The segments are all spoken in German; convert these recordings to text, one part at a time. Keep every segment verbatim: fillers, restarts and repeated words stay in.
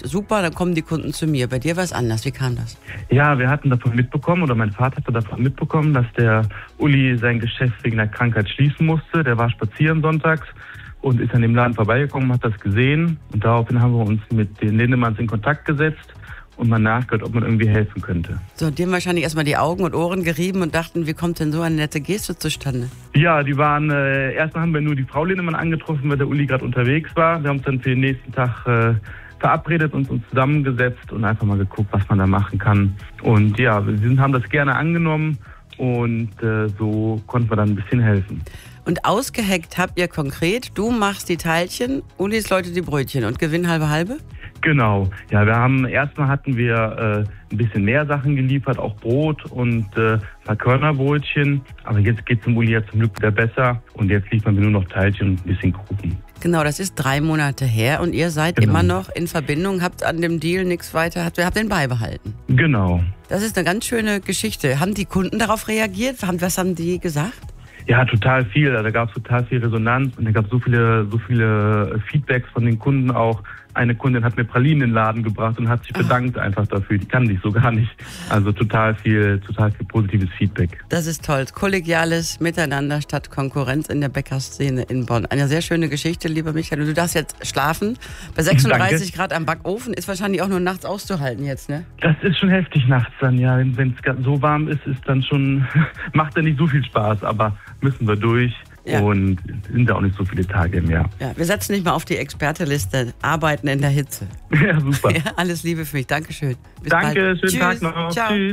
super, dann kommen die Kunden zu mir. Bei dir war es anders. Wie kam das? Ja, wir hatten davon mitbekommen, oder mein Vater hatte davon mitbekommen, dass der Uli sein Geschäft wegen einer Krankheit schließen musste. Der war spazieren sonntags und ist an dem Laden vorbeigekommen, hat das gesehen. Und daraufhin haben wir uns mit den Lindemanns in Kontakt gesetzt und mal nachgehört, ob man irgendwie helfen könnte. So, die haben wahrscheinlich erstmal die Augen und Ohren gerieben und dachten, wie kommt denn so eine nette Geste zustande? Ja, die waren, äh, erstmal haben wir nur die Frau Lindemann angetroffen, weil der Uli gerade unterwegs war. Wir haben uns dann für den nächsten Tag äh, verabredet und uns zusammengesetzt und einfach mal geguckt, was man da machen kann. Und ja, wir sind, haben das gerne angenommen und äh, so konnten wir dann ein bisschen helfen. Und ausgeheckt habt ihr konkret, du machst die Teilchen, Ulis Leute die Brötchen und Gewinn halbe halbe? Genau. Ja, wir haben, erstmal hatten wir äh, ein bisschen mehr Sachen geliefert, auch Brot und äh, ein paar Körnerbrötchen. Aber jetzt geht es dem Uli ja zum Glück wieder besser und jetzt liefern wir nur noch Teilchen und ein bisschen Kuchen. Genau, das ist drei Monate her und ihr seid Genau. immer noch in Verbindung, habt an dem Deal nichts weiter, habt, habt den beibehalten. Genau. Das ist eine ganz schöne Geschichte. Haben die Kunden darauf reagiert? Was haben die gesagt? Ja, total viel. Da gab es total viel Resonanz und da gab es so viele, so viele Feedbacks von den Kunden auch. Eine Kundin hat mir Pralinen in den Laden gebracht und hat sich bedankt oh. einfach dafür. Die kann ich so gar nicht. Also total viel, total viel positives Feedback. Das ist toll. Kollegiales Miteinander statt Konkurrenz in der Bäckerszene in Bonn. Eine sehr schöne Geschichte, lieber Michael. Du darfst jetzt schlafen. Bei sechsunddreißig Grad am Backofen ist wahrscheinlich auch nur nachts auszuhalten jetzt, ne? Das ist schon heftig nachts dann, ja. Wenn es so warm ist, ist dann schon, macht dann nicht so viel Spaß, aber müssen wir durch. Ja. Und sind da auch nicht so viele Tage im Jahr. Ja, wir setzen dich mal auf die Experteliste. Arbeiten in der Hitze. Ja, super. Ja, alles Liebe für mich. Dankeschön. Bis Danke, bald. schönen Tschüss. Tag noch. Ciao. Tschüss.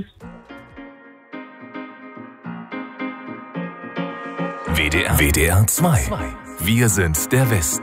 W D R, W D R zwei. Wir sind der Westen.